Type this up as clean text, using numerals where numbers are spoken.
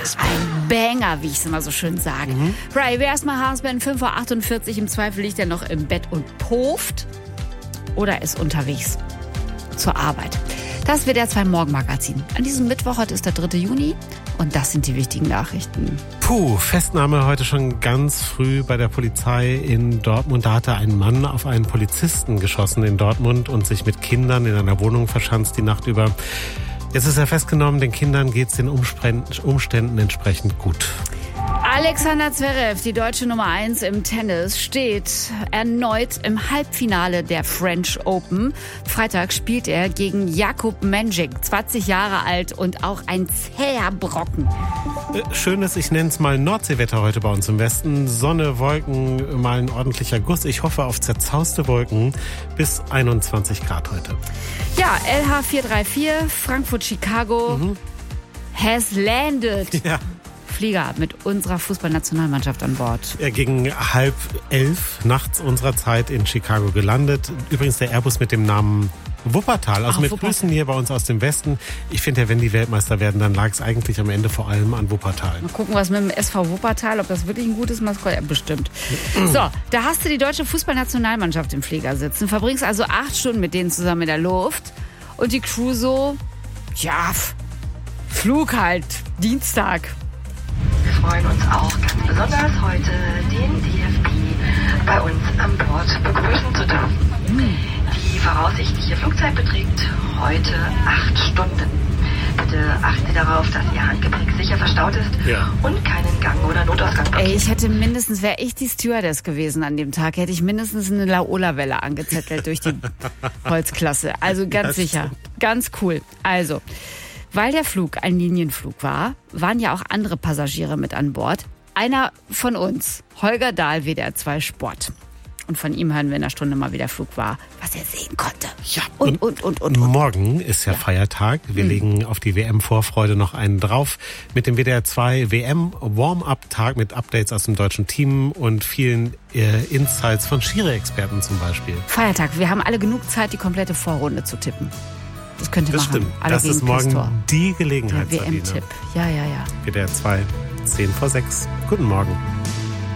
Ein Banger, wie ich es immer so schön sage. Right, wer erstmal Hausband 5:48 Uhr, im Zweifel liegt er noch im Bett und poft oder ist unterwegs zur Arbeit. Das wird der 2 Morgenmagazin. An diesem Mittwoch, heute ist der 3. Juni und das sind die wichtigen Nachrichten. Festnahme heute schon ganz früh bei der Polizei in Dortmund. Da hatte ein Mann auf einen Polizisten geschossen in Dortmund und sich mit Kindern in einer Wohnung verschanzt die Nacht über. Jetzt ist er festgenommen, den Kindern geht es den Umständen entsprechend gut. Alexander Zverev, die deutsche Nummer 1 im Tennis, steht erneut im Halbfinale der French Open. Freitag spielt er gegen Jakub Menžík, 20 Jahre alt und auch ein zäher Brocken. Schönes, ich nenne es mal Nordseewetter heute bei uns im Westen. Sonne, Wolken, mal ein ordentlicher Guss. Ich hoffe auf zerzauste Wolken bis 21 Grad heute. Ja, LH 434, Frankfurt-Chicago has landed. Ja. Flieger mit unserer Fußballnationalmannschaft an Bord. Gegen 10:30 nachts unserer Zeit in Chicago gelandet. Übrigens der Airbus mit dem Namen Wuppertal. Also mit Grüßen hier bei uns aus dem Westen. Ich finde ja, wenn die Weltmeister werden, dann lag es eigentlich am Ende vor allem an Wuppertal. Mal gucken, was mit dem SV Wuppertal, ob das wirklich ein gutes Maskott ist. Ja, bestimmt. So, da hast du die deutsche Fußballnationalmannschaft im Flieger sitzen. Verbringst also 8 Stunden mit denen zusammen in der Luft. Und die Crew so, ja, Flug halt, Dienstag. Wir freuen uns auch ganz besonders, heute den DFB bei uns an Bord begrüßen zu dürfen. Die voraussichtliche Flugzeit beträgt heute 8 Stunden. Bitte achten Sie darauf, dass Ihr Handgepäck sicher verstaut ist und keinen Gang- oder Notausgang blockiert. Ey, ich hätte mindestens, wäre ich die Stewardess gewesen an dem Tag, hätte ich mindestens eine Laola-Welle angezettelt durch die Holzklasse. Also ganz sicher, ganz cool. Also, weil der Flug ein Linienflug war, waren ja auch andere Passagiere mit an Bord. Einer von uns, Holger Dahl, WDR 2 Sport. Und von ihm hören wir in einer Stunde mal, wie der Flug war, was er sehen konnte. Ja, und morgen ist ja Feiertag. Wir legen auf die WM-Vorfreude noch einen drauf. Mit dem WDR 2 WM-Warm-Up-Tag mit Updates aus dem deutschen Team und vielen Insights von Schiri-Experten zum Beispiel. Feiertag, wir haben alle genug Zeit, die komplette Vorrunde zu tippen. Das könnte das machen. Stimmt. Alle das ist morgen Pistor. Die Gelegenheit, Der WM-Tipp. Ja. WDR 2, 6:10. Guten Morgen.